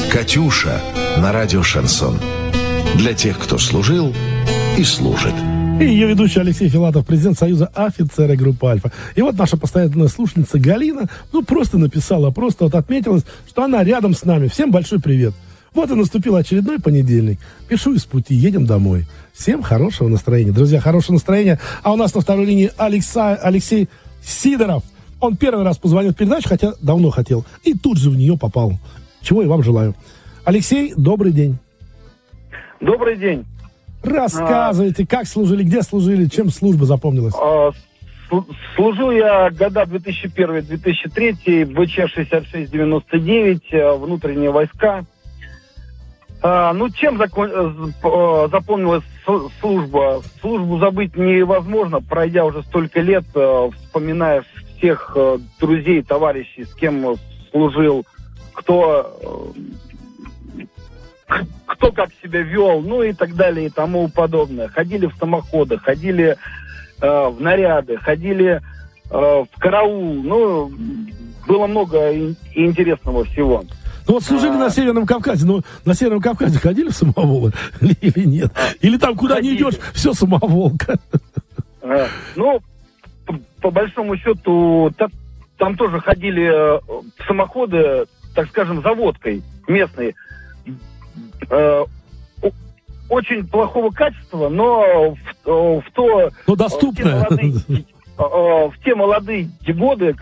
«Катюша» на радио «Шансон». Для тех, кто служил и служит. И ее ведущий Алексей Филатов, президент Союза офицеров группы «Альфа». И вот наша постоянная слушательница Галина, просто написала, просто отметилась, что она рядом с нами. Всем большой привет. Вот и наступил очередной понедельник. Пишу из пути, едем домой. Всем хорошего настроения. Друзья, хорошего настроения. А у нас на второй линии Алексей Сидоров. Он первый раз позвонил в передачу, хотя давно хотел. И тут же в нее попал. Чего и вам желаю. Алексей, добрый день. Добрый день. Рассказывайте, как служили, где служили, чем служба запомнилась? Служил я года 2001-2003, ВЧ-66-99, внутренние войска. Чем запомнилась служба? Службу забыть невозможно, пройдя уже столько лет, вспоминая всех друзей, товарищей, с кем служил, кто как себя вел, и так далее, и тому подобное. Ходили в самоходы, ходили в наряды, ходили в караул. Было много интересного всего. Служили на Северном Кавказе, на Северном Кавказе ходили в самоволы или нет? Или там, куда ходили. Не идешь, все самоволка? По большому счету, там тоже ходили в самоходы, так скажем, за водкой местной. Очень плохого качества, но доступное. В те молодые годы,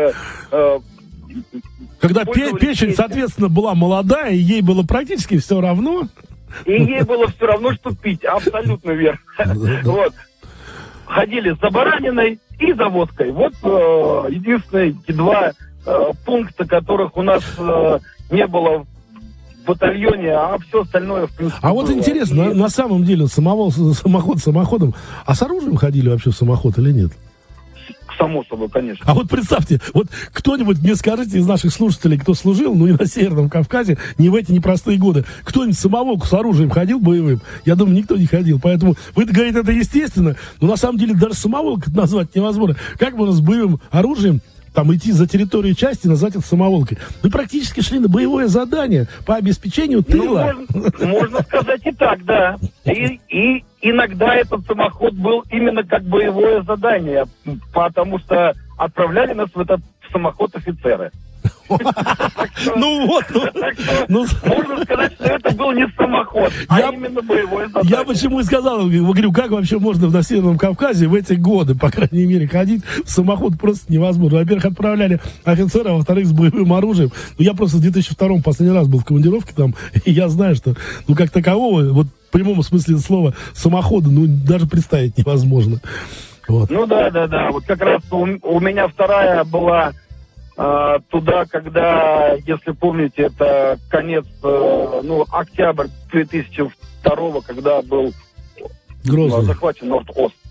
когда печень, соответственно, была молодая, и ей было практически все равно. И ей было все равно, что пить, абсолютно верно. Ходили за бараниной и за водкой. Единственные два пункта, которых у нас не было в батальоне, а все остальное, в принципе, было. Интересно, на самом деле, самоход самоходом, а с оружием ходили вообще в самоход или нет? Само собой, конечно. А представьте, кто-нибудь мне скажите из наших слушателей, кто служил, и на Северном Кавказе, не в эти непростые годы, кто-нибудь самоволку с оружием ходил боевым? Я думаю, никто не ходил. Поэтому вы говорите, это естественно, но на самом деле даже самоволк назвать невозможно. Как можно с боевым оружием идти за территорию части и назвать это самоволкой? Мы практически шли на боевое задание по обеспечению тыла. Можно сказать и так, да. И иногда этот самоход был именно как боевое задание, потому что отправляли нас в этот самоход офицеры. Можно сказать, что это был не самоход, именно боевое задание. Я почему и сказал, говорю, как вообще можно на Северном Кавказе в эти годы, по крайней мере, ходить в самоход просто невозможно. Во-первых, отправляли офицера, а во-вторых, с боевым оружием. Я просто в 2002-м последний раз был в командировке там, и я знаю, что, как такового, в прямом смысле слова, самохода, даже представить невозможно. Да. Как раз у меня вторая была туда, когда, если помните, это конец, октябрь 2002, когда был захвачен Норд-Ост.